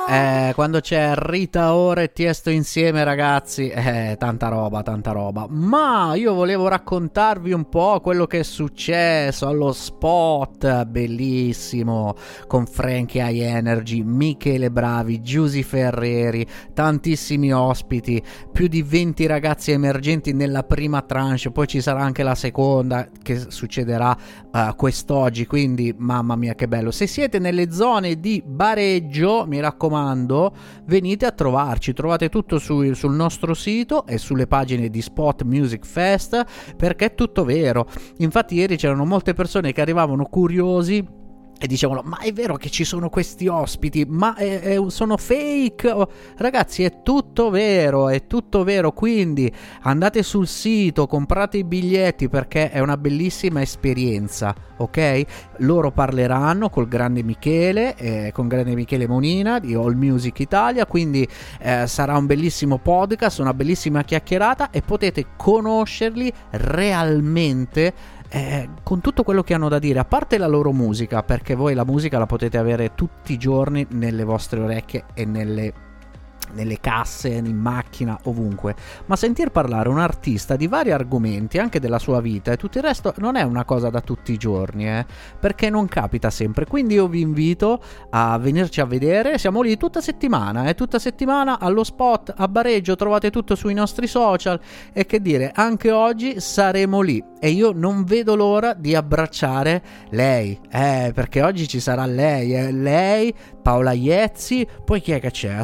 Quando c'è Rita Ora e Tiesto insieme, ragazzi, tanta roba. Ma io volevo raccontarvi un po' quello che è successo allo spot bellissimo con Frankie High Energy, Michele Bravi, Giusy Ferreri, tantissimi ospiti, più di 20 ragazzi emergenti nella prima tranche, poi ci sarà anche la seconda che succederà quest'oggi, quindi mamma mia che bello. Se siete nelle zone di Bareggio, mi raccomando, venite a trovarci, trovate tutto sul nostro sito e sulle pagine di Spot Music Fest, perché è tutto vero. Infatti ieri c'erano molte persone che arrivavano curiosi e dicevano: ma è vero che ci sono questi ospiti? Ma sono fake? Oh, ragazzi, è tutto vero, quindi andate sul sito, comprate i biglietti perché è una bellissima esperienza, ok? Loro parleranno col grande Michele, con grande Michele Monina di All Music Italia, quindi sarà un bellissimo podcast, una bellissima chiacchierata e potete conoscerli realmente con tutto quello che hanno da dire, a parte la loro musica, perché voi la musica la potete avere tutti i giorni nelle vostre orecchie e nelle casse, in macchina, ovunque, ma sentir parlare un artista di vari argomenti, anche della sua vita e tutto il resto, non è una cosa da tutti i giorni, perché non capita sempre. Quindi io vi invito a venirci a vedere, siamo lì tutta settimana allo spot a Bareggio, trovate tutto sui nostri social e che dire, anche oggi saremo lì e io non vedo l'ora di abbracciare lei, perché oggi ci sarà lei, Paola Iezzi, poi chi è che c'è?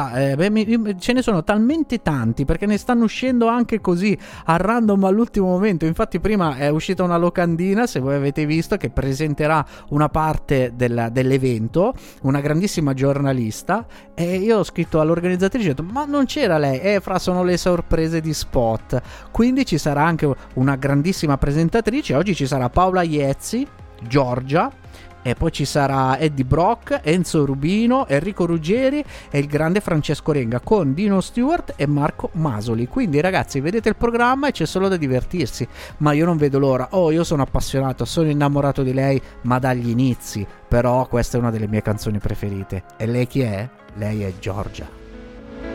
Ce ne sono talmente tanti perché ne stanno uscendo anche così a random all'ultimo momento. Infatti prima è uscita una locandina, se voi avete visto, che presenterà una parte dell'evento, una grandissima giornalista, e io ho scritto all'organizzatrice, ho detto: ma non c'era lei? Fra, sono le sorprese di Spot. Quindi ci sarà anche una grandissima presentatrice. Oggi ci sarà Paola Iezzi, Giorgia, e poi ci sarà Eddie Brock, Enzo Rubino, Enrico Ruggeri e il grande Francesco Renga con Dino Stewart e Marco Masoli. Quindi ragazzi, vedete il programma e c'è solo da divertirsi, ma io non vedo l'ora. Io sono appassionato, sono innamorato di lei, ma dagli inizi. Però questa è una delle mie canzoni preferite. E lei chi è? Lei è Giorgia.